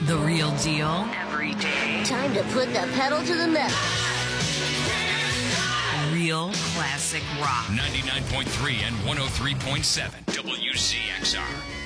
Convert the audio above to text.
The real deal every day. Time to put the pedal to the metal. Real classic rock. 99.3 and 103.7 WCXR.